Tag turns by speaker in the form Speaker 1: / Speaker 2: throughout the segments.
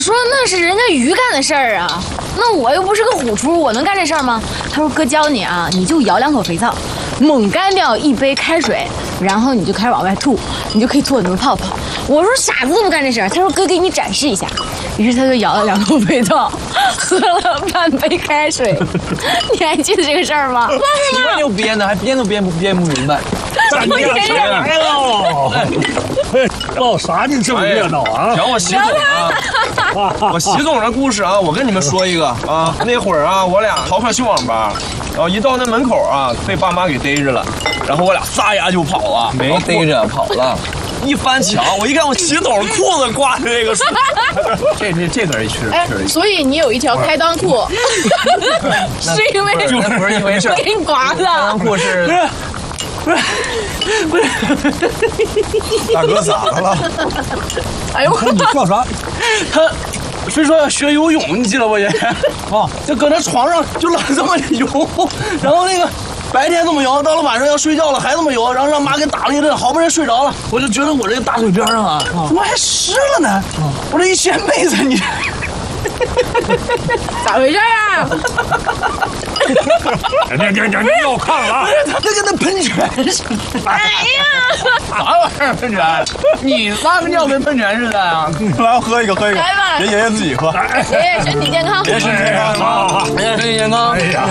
Speaker 1: 说那是人家鱼干的事儿啊，那我又不是个虎厨，我能干这事儿吗？他说哥教你啊，你就舀2口肥皂，猛干掉1杯开水，然后你就开始往外吐，你就可以吐很多泡泡。我说傻子都不干这事儿，他说哥给你展示一下，于是他就舀了2口肥皂，喝了半杯开水。你还记得这个事儿吗？
Speaker 2: 你又编的，还编都编不明白。
Speaker 3: 咱家上来喽！闹啥你这么热闹啊？
Speaker 4: 讲我习总啊，我习总的故事啊，我跟你们说一个啊。那会儿啊，我俩逃课去网吧，然后一到那门口啊，被爸妈给逮着了，然后我俩撒丫就跑了，
Speaker 2: 没逮着，跑了。
Speaker 4: 一翻墙，我一看我习总裤子挂着这个树，这个人是。
Speaker 5: 哎，所以你有一条开裆裤，是因为
Speaker 2: 不是一回事，
Speaker 5: 给你刮的。
Speaker 2: 开裆裤是。不是，
Speaker 6: 大哥咋的了？
Speaker 5: 哎呦，
Speaker 3: 你叫啥？
Speaker 4: 他非说要学游泳，你记得不爷？啊，就搁那床上就老这么游，然后那个白天这么游，到了晚上要睡觉了还这么游，然后让妈给打了一顿，好不容易睡着了，我就觉得我这个大腿边上啊，怎么还湿了呢？我这一掀被子，你
Speaker 5: 咋回事啊？
Speaker 3: 你又看了啊！
Speaker 4: 那跟那喷泉似的。哎呀，啥玩意儿喷泉？你拉个尿跟喷泉似的啊！
Speaker 6: 来，喝一个，喝一个。
Speaker 5: 来吧，
Speaker 6: 给爷爷自己喝。
Speaker 5: 爷爷身体健康，
Speaker 6: 爷爷身体健康，
Speaker 3: 好，
Speaker 2: 爷爷身体健康。
Speaker 3: 哎呀，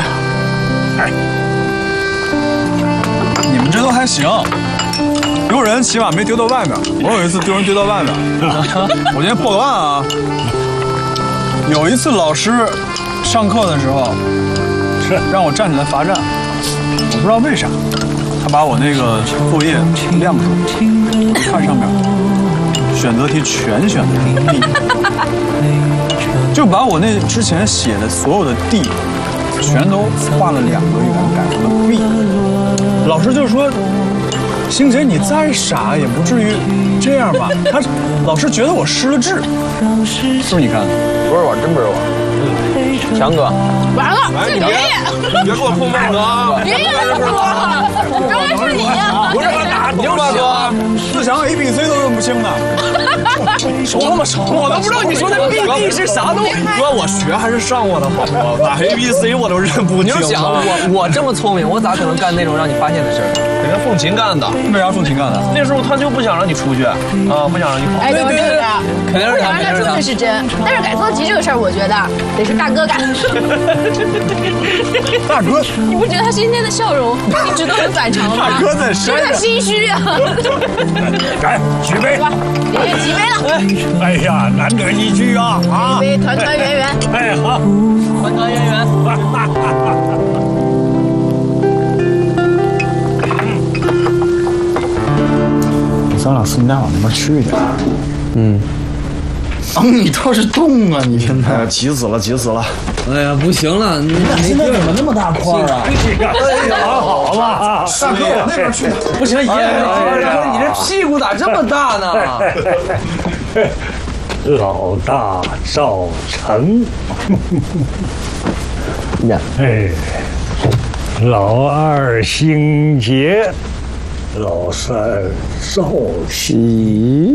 Speaker 6: 你们这都还行。丢人起码没丢到外面，我有一次丢人丢到外面。我今天报个案啊。有一次老师上课的时候，让我站起来罚站，我不知道为啥，他把我那个作业亮出来，我看上面选择题全选的是 D， 就把我那之前写的所有的 D 全都画了2个圆，改成了 B。老师就说：“星姐，你再傻也不至于这样吧？”老师觉得我失了智，是不是？你看，
Speaker 2: 不是我，真不是我。强哥，
Speaker 5: 完了，是爷爷，
Speaker 4: 你别给我碰妹子啊！
Speaker 5: 爷爷是我，原来是你呀！
Speaker 6: 不是大牛大哥，思想 ABC 都认不清呢。
Speaker 4: 说那么熟，我都不知道你说的 BD 是啥东西。哥，我学还是上过的好吗？咋 ABC 我都认不清。
Speaker 2: 你就想我这么聪明，我咋可能干那种让你发现的事儿？
Speaker 4: 人家凤琴干的。
Speaker 6: 为啥凤琴干的？
Speaker 4: 那时候他就不想让你出去啊，不想让你跑。
Speaker 5: 哎，对，
Speaker 2: 肯定是他，
Speaker 5: 他说的是真，但是改错题这个事儿，我觉得得是大哥干。
Speaker 6: 大哥，
Speaker 5: 你不觉得他今天的笑容一直都很反常吗？
Speaker 6: 大哥在身
Speaker 5: 是不是很心虚啊？
Speaker 3: 来举杯，
Speaker 5: 爷爷举杯了。
Speaker 3: 哎呀，难得一聚啊！啊，
Speaker 5: 杯团团圆圆。
Speaker 3: 哎好，
Speaker 2: 团团圆圆。
Speaker 6: 咱俩顺便往那边去一点。你倒是动啊！你现在急死了，急死了！
Speaker 2: 哎呀，不行了，你
Speaker 6: 现在怎么那么大块啊？
Speaker 3: 哎呀，好了，
Speaker 6: 大哥，往那边去。
Speaker 4: 不行，爷爷，你这屁股咋这么大呢？
Speaker 3: 老大赵成，哎，老二兴杰，老三赵喜，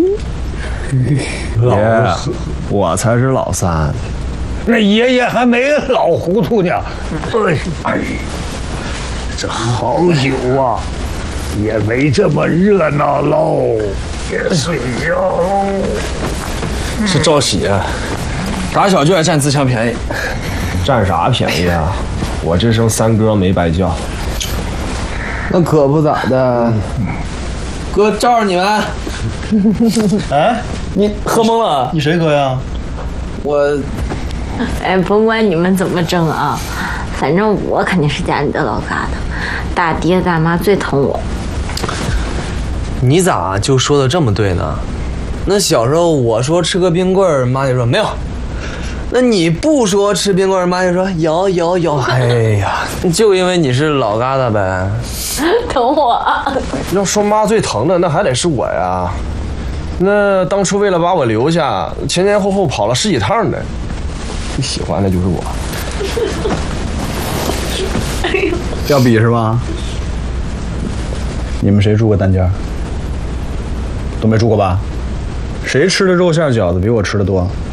Speaker 3: 老四，
Speaker 6: 我才是老3。
Speaker 3: 那爷爷还没老糊涂呢。哎，这好久啊，也没这么热闹喽。也睡觉喽。
Speaker 4: 是赵喜，打小就爱占自强便宜。
Speaker 7: 占啥便宜啊？我这声3哥没白叫。
Speaker 2: 那可不咋的。哥罩着你们。
Speaker 6: 哎，
Speaker 2: 你喝懵了？
Speaker 6: 你谁哥呀？
Speaker 2: 我。
Speaker 1: 哎，甭管你们怎么争啊，反正我肯定是家里的老疙瘩，大爹大妈最疼我。
Speaker 2: 你咋就说的这么对呢？那小时候我说吃个冰棍儿，妈就说没有；那你不说吃冰棍儿，妈就说有。哎呀，就因为你是老疙瘩呗。
Speaker 1: 疼我。
Speaker 7: 要说妈最疼的，那还得是我呀。那当初为了把我留下，前后跑了10几趟的，最喜欢的就是我。
Speaker 6: 要比是吧？你们谁住过单间？都没住过吧？谁吃的肉馅饺子比我吃的多？